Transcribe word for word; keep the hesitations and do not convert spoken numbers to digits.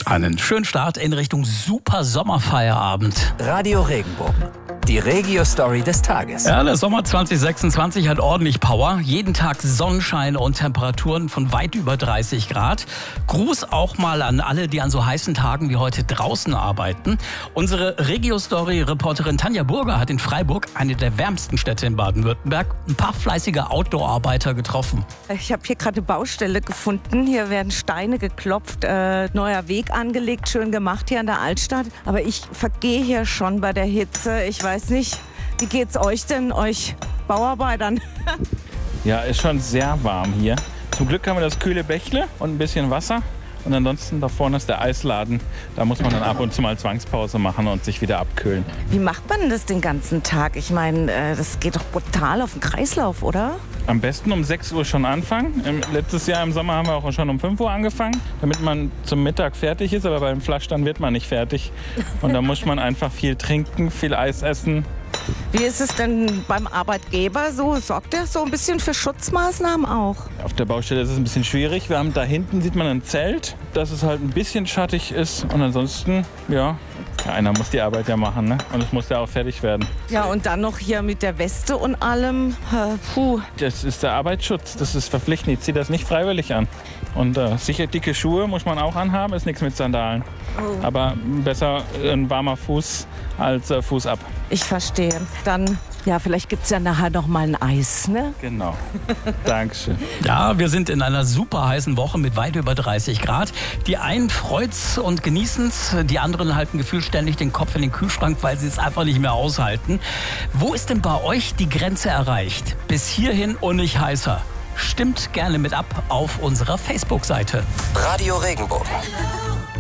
Einen schönen Start in Richtung super Sommerfeierabend. Radio Regenbogen. Die Regio-Story des Tages. Ja, der Sommer zwanzig sechsundzwanzig hat ordentlich Power. Jeden Tag Sonnenschein und Temperaturen von weit über dreißig Grad. Gruß auch mal an alle, die an so heißen Tagen wie heute draußen arbeiten. Unsere Regio-Story-Reporterin Tanja Burger hat in Freiburg, eine der wärmsten Städte in Baden-Württemberg, ein paar fleißige Outdoor-Arbeiter getroffen. Ich habe hier gerade eine Baustelle gefunden. Hier werden Steine geklopft, äh, neuer Weg angelegt, schön gemacht hier an der Altstadt. Aber ich vergehe hier schon bei der Hitze. Ich weiß nicht, wie geht's euch denn, euch Bauarbeitern? Ja, ist schon sehr warm hier. Zum Glück haben wir das kühle Bächle und ein bisschen Wasser. Und ansonsten, da vorne ist der Eisladen. Da muss man dann ab und zu mal Zwangspause machen und sich wieder abkühlen. Wie macht man das den ganzen Tag? Ich meine, äh, das geht doch brutal auf den Kreislauf, oder? Am besten um sechs Uhr schon anfangen. Im, letztes Jahr im Sommer haben wir auch schon um fünf Uhr angefangen, damit man zum Mittag fertig ist. Aber beim Fleischstand wird man nicht fertig. Und da muss man einfach viel trinken, viel Eis essen. Wie ist es denn beim Arbeitgeber so? Sorgt er so ein bisschen für Schutzmaßnahmen auch? Auf der Baustelle ist es ein bisschen schwierig. Wir haben da hinten sieht man ein Zelt, dass es halt ein bisschen schattig ist. Und ansonsten, ja, einer muss die Arbeit ja machen, ne? Und es muss ja auch fertig werden. Ja, und dann noch hier mit der Weste und allem. Äh, puh. Das ist der Arbeitsschutz. Das ist verpflichtend. Ich ziehe das nicht freiwillig an. Und äh, sicher dicke Schuhe muss man auch anhaben. Ist nichts mit Sandalen. Oh. Aber besser ein warmer Fuß als äh, Fuß ab. Ich verstehe. Dann, ja, vielleicht gibt es ja nachher noch mal ein Eis, ne? Genau. Dankeschön. Ja, wir sind in einer super heißen Woche mit weit über dreißig Grad. Die einen freut's und genießen's, die anderen halten gefühlt ständig den Kopf in den Kühlschrank, weil sie es einfach nicht mehr aushalten. Wo ist denn bei euch die Grenze erreicht? Bis hierhin und nicht heißer. Stimmt gerne mit ab auf unserer Facebook-Seite. Radio Regenbogen.